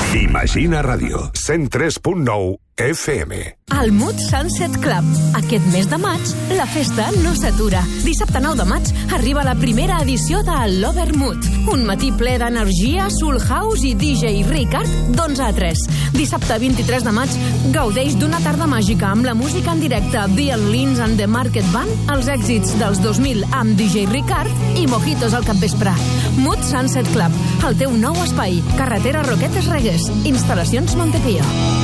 Imagina Ràdio, 103.9 FM. El Mood Sunset Club. Aquest mes de maig, la festa no s'atura. Dissabte 9 de maig arriba la primera edició de l'Over Mood. Un matí ple d'energia, soul house i DJ Ricard d'11 a 3. Dissabte 23 de maig gaudeix d'una tarda màgica amb la música en directe Violins and the Market Band, els èxits dels 2000 amb DJ Ricard i mojitos al capvespre. Mood Sunset Club, el teu nou espai. Carretera Roquetes Reguers. Instal·lacions Montepío.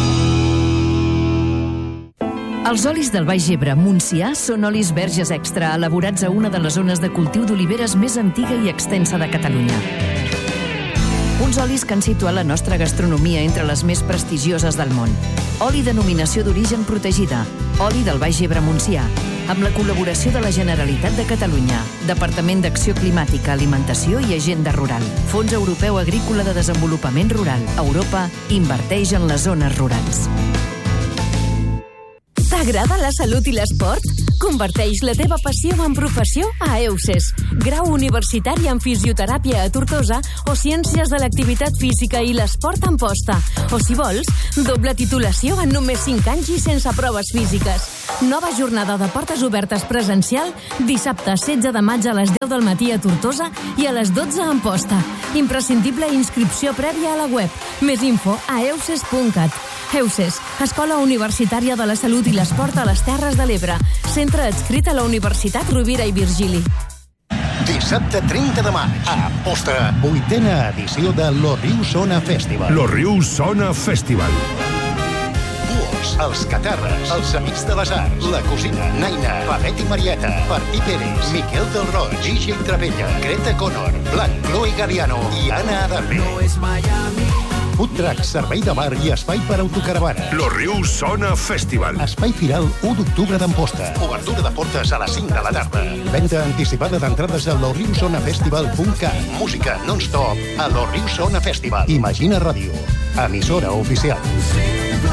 Els olis del Baix Ebre, Montsià, són olis verges extra, elaborats a una de les zones de cultiu d'oliveres més antiga i extensa de Catalunya. Uns olis que han situat la nostra gastronomia entre les més prestigioses del món. Oli denominació d'origen protegida, oli del Baix Ebre, Montsià, amb la col·laboració de la Generalitat de Catalunya, Departament d'Acció Climàtica, Alimentació i Agenda Rural, Fons Europeu Agrícola de Desenvolupament Rural. Europa inverteix en les zones rurals. T'agrada la salut i l'esport? Converteix la teva passió en professió a EUSES. Grau universitari en fisioteràpia a Tortosa o ciències de l'activitat física i l'esport en posta. O, si vols, doble titulació en només 5 anys i sense proves físiques. Nova jornada de portes obertes presencial dissabte 16 de maig a les 10 del matí a Tortosa i a les 12 en posta. Imprescindible inscripció prèvia a la web. Més info a euses.cat. EUSES, Escola Universitària de la Salut i l'Esport a les Terres de l'Ebre. Centre adscrit a la Universitat Rovira i Virgili. Dissabte 30 de maig, a Amposta, 8a edició de Lo Riu Sona Festival. Lo Riu Sona Festival. Buos, els Catarres, els Amics de les Arts, la Cosina, Naina, Pavet i Marieta, Martí Pérez, Miquel del Roig, Gigi Travella, Greta Connor, Blanc, Chloe Gariano i Anna Adarve. No és Miami. Food truck, servei de bar i espai per autocaravana. Lo Riu Sona Festival. Espai Firal 1 d'octubre d'Amposta. Obertura de portes a les 5 de la tarda. Venda anticipada d'entrades a loriusonafestival.cat. Música non-stop a Lo Riu Sona Festival. Imagina Ràdio, emissora oficial.